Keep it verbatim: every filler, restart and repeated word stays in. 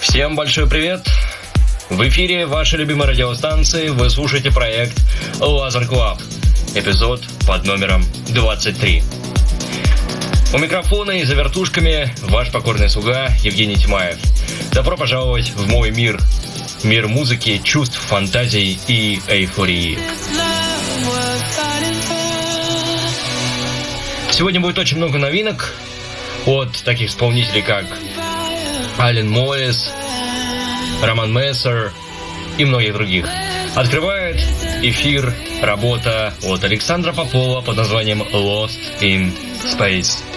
Всем большой привет! В эфире вашей любимой радиостанции вы слушаете проект Лазер Клаб, эпизод под номером двадцать три. У микрофона и за вертушками ваш покорный слуга Евгений Тимаев. Добро пожаловать в мой мир. Мир музыки, чувств, фантазий и эйфории. Сегодня будет очень много новинок от таких исполнителей, как Ален Моррис, Роман Мессер и многих других. Открывает эфир работа от Александра Попова под названием Lost in Space.